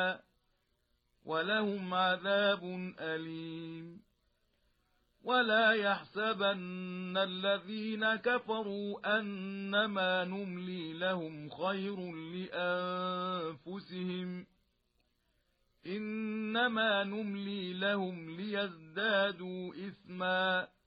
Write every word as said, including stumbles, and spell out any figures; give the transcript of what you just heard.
ولهم عذاب أليم. ولا يحسبن الذين كفروا أنما نملي لهم خير لأنفسهم، إنما نملي لهم ليزدادوا إثما